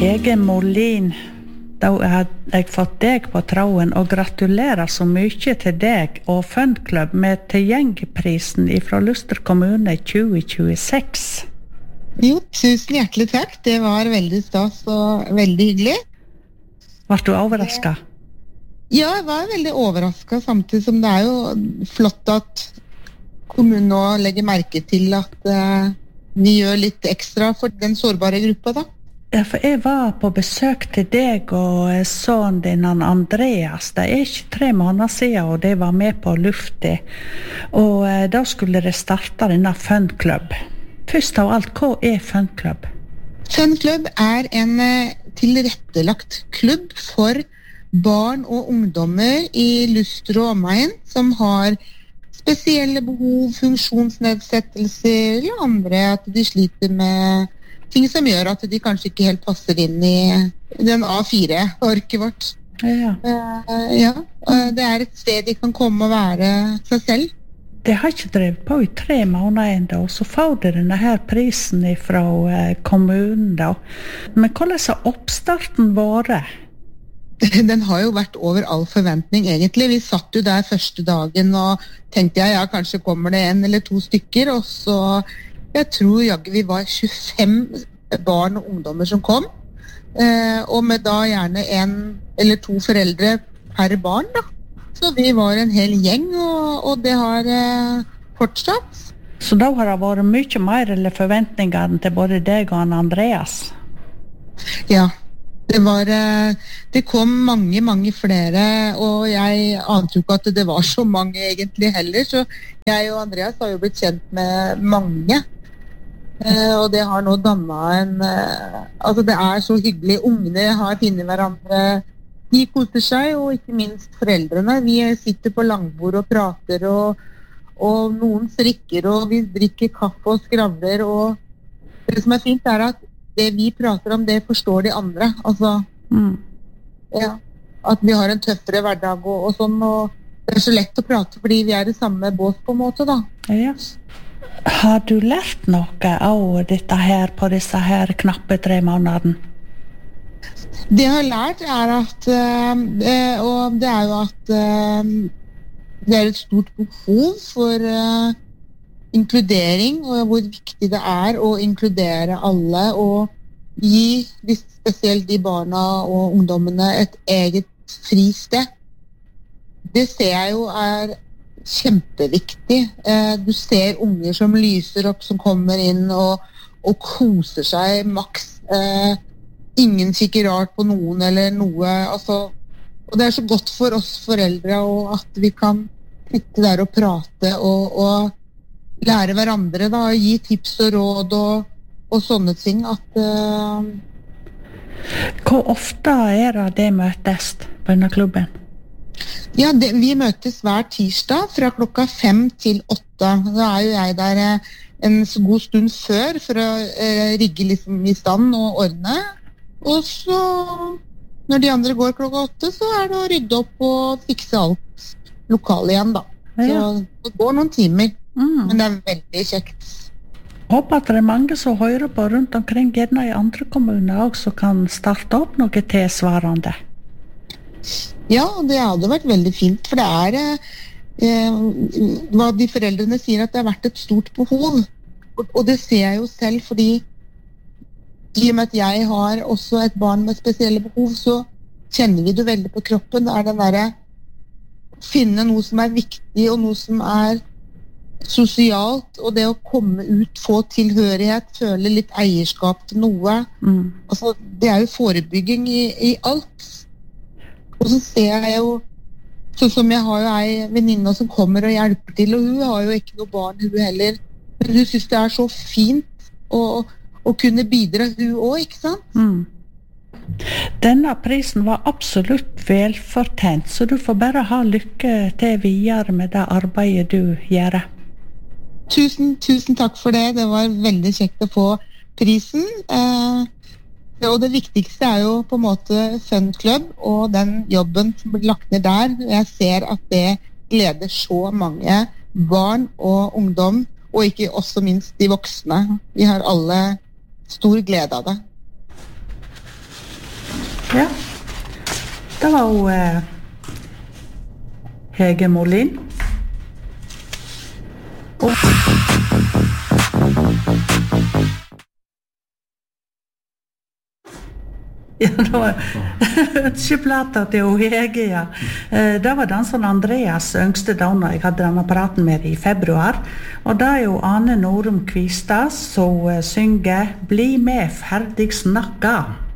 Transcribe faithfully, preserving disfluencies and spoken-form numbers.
Hege Molin, da har jeg fått deg på tråden, og gratulerer så mye til deg og Funklubb med tilgjengeprisen fra Luster kommune tjue tjueseks. Jo, tusen hjertelig takk. Det var veldig stas og veldig hyggelig. Var du overrasket? Ja, jeg var veldig overrasket, samtidig som det er jo flott at kommunen nå legger merke til at uh, vi gjør litt ekstra for den sårbare gruppa da. Ja, for jeg var på besøk til deg og sønnen din Andreas. Det er ikke tre måneder siden, og de var med på lufta. Og uh, da skulle det starte denne Funklubb. Først av alt, hva er Funklubb? Funklubb er en uh, tilrettelagt klubb for barn og ungdommer i Luster og omegn som har spesielle behov, funksjonsnedsettelser eller andre, at de sliter med ting som gjør at de kanskje ikke helt passer inn i den A fire-orket vårt. Ja. Uh, ja, uh, det er et sted de kan komme og være seg selv. Det har ikke drevet på i tre måneder enda, og så får de denne her prisen fra uh, kommunen da. Men hvordan har oppstarten vært? Den har jo vært over all forventning egentlig. Vi satt jo der første dagen og tenkte jeg, ja, kanskje kommer det en eller to stykker, og så jeg tror jaggu vi var tjuefem barn og ungdommer som kom, eh, og med da gjerne en eller to foreldre per barn da. Så vi var en hel gjeng, og, og det har eh, fortsatt. Så da har det vært mye mer eller forventninger til både deg og Andreas? Ja. Det, var, det kom mange, mange flere, og jeg ante jo ikke at det var så mange egentlig heller, så jeg og Andreas har jo blitt kjent med mange, og det har nå dannet en, altså det er så hyggelig, ungene har finnet hverandre, de koser seg, og ikke minst foreldrene, vi sitter på langbord og prater, og, og noen strikker, og vi drikker kaffe og skravler, og det som er fint er at det vi prater om, det forstår de andre. Altså, mm. ja, at vi har en tøffere hverdag og, og sånn, og det er så lett å prate fordi vi er i samme båt på en måte da. Ja. Har du lært noe av dette her på disse her knappe tre månedene? Det jeg har lært er at, uh, og det er jo at uh, det er et stort behov for uh, inkludering, og hvor viktig det er å inkludere alle og gi spesielt de barna og ungdommene et eget fristed. Det ser jeg jo er kjempeviktig. Du ser unger som lyser opp, som kommer inn og, og koser seg maks. Ingen kikker rart på noen eller noe. Altså, og det er så godt for oss foreldre og at vi kan sitte der og prate og, og lære hverandre da, gi tips og råd og, og sånne ting at uh... Hvor ofte er det det møtes på denne klubben? Ja, det, vi møtes hver tirsdag fra klokka fem til åtte. Da er jo jeg der uh, en god stund før for å uh, rigge liksom i stand og ordne, og så når de andre går klokka åtte så er det å rydde opp og fikse alt lokale igjen da. Så ja. Det går noen timer. Mm. Men det er veldig kjekt. Håper at det er mange som hører på rundt omkring, gjerne i andre kommuner også, som kan starte opp noe tilsvarende. Ja, det hadde vært veldig fint, for det er eh, hva de foreldrene sier, at det har vært et stort behov. Og, og det ser jeg jo selv, fordi i og med at jeg har også et barn med spesielle behov, så kjenner vi det veldig på kroppen. Det er den der finne noe som er viktig, og noe som er sosialt, og det å komme ut, få tilhørighet, føle litt eierskap til noe. Mm. Altså, det er jo forebygging i, i alt. Og så ser jeg jo, sånn som jeg har jo ei venninne som kommer og hjelper til, og hun har jo ikke noe barn, hun heller. Men hun synes det er så fint å, å kunne bidra, hun også, ikke sant? Mm. Denne prisen var absolutt velfortjent, så du får bare ha lykke til videre med det arbeidet du gjør. Tusen, tusen takk for det. Det var veldig kjekt å få prisen. Eh, og det viktigste er jo på en måte Funklubb og den jobben som blir lagt ned der. Jeg ser at det gleder så mange barn og ungdom, og ikke også minst de voksne. Vi har alle stor glede av det. Ja. Det var jo eh, Hege Molin. Og ja, det var ønskeplata til Hege, ja. Eh, Det var dansen Andreas yngste donna jeg hadde denne apparaten med i februar. Og det er jo Ane Norum Kvistad som eh, synger «Bli med, ferdig snakka».